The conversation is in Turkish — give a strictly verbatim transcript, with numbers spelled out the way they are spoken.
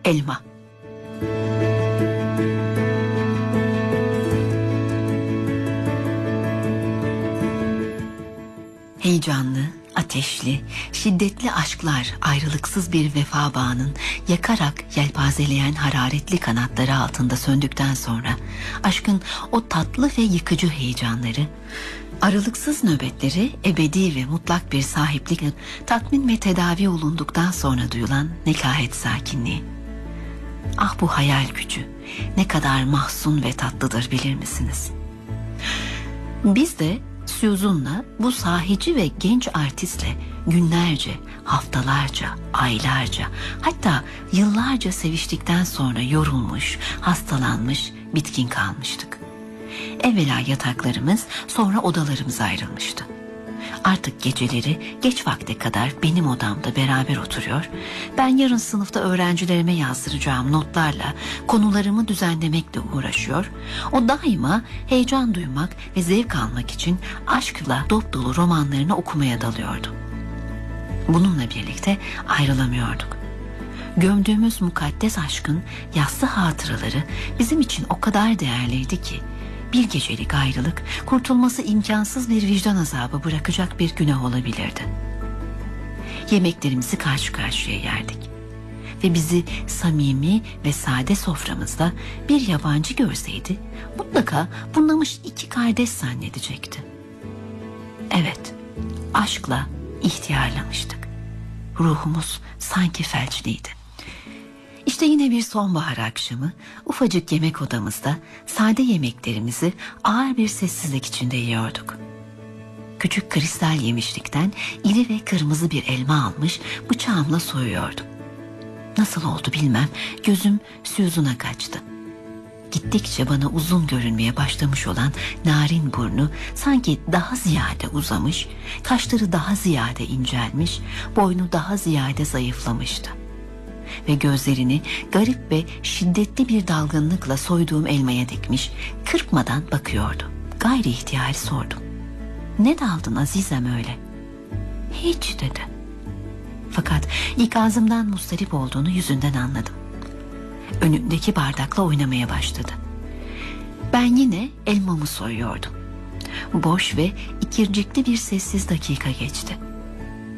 elma. Heyecanlı, ateşli, şiddetli aşklar ayrılıksız bir vefa bağının yakarak yelpazeleyen hararetli kanatları altında söndükten sonra aşkın o tatlı ve yıkıcı heyecanları, aralıksız nöbetleri ebedi ve mutlak bir sahiplikle tatmin ve tedavi olunduktan sonra duyulan nekahet sakinliği. Ah bu hayal gücü ne kadar mahzun ve tatlıdır bilir misiniz? Biz de Susan'la bu sahici ve genç artistle günlerce, haftalarca, aylarca, hatta yıllarca seviştikten sonra yorulmuş, hastalanmış, bitkin kalmıştık. Evvela yataklarımız, sonra odalarımız ayrılmıştı. Artık geceleri geç vakte kadar benim odamda beraber oturuyor, ben yarın sınıfta öğrencilerime yazdıracağım notlarla konularımı düzenlemekle uğraşıyor, o daima heyecan duymak ve zevk almak için aşkla dop dolu romanlarını okumaya dalıyordu. Bununla birlikte ayrılamıyorduk. Gömdüğümüz mukaddes aşkın yassı hatıraları bizim için o kadar değerliydi ki, bir gecelik ayrılık kurtulması imkansız bir vicdan azabı bırakacak bir günah olabilirdi. Yemeklerimizi karşı karşıya yerdik ve bizi samimi ve sade soframızda bir yabancı görseydi mutlaka bunlamış iki kardeş zannedecekti. Evet, aşkla ihtiyarlamıştık. Ruhumuz sanki felçliydi. İşte yine bir sonbahar akşamı ufacık yemek odamızda sade yemeklerimizi ağır bir sessizlik içinde yiyorduk. Küçük kristal yemişlikten iri ve kırmızı bir elma almış bıçağımla soyuyordum. Nasıl oldu bilmem, gözüm Susan'a kaçtı. Gittikçe bana uzun görünmeye başlamış olan narin burnu sanki daha ziyade uzamış, kaşları daha ziyade incelmiş, boynu daha ziyade zayıflamıştı. Ve gözlerini garip ve şiddetli bir dalgınlıkla soyduğum elmaya dikmiş, kırpmadan bakıyordu. Gayri ihtiyari sordum. "Ne daldın azizem öyle?" "Hiç," dedi. Fakat ikazımdan mustarip olduğunu yüzünden anladım. Önündeki bardakla oynamaya başladı. Ben yine elmamı soyuyordum. Boş ve ikircikli bir sessiz dakika geçti.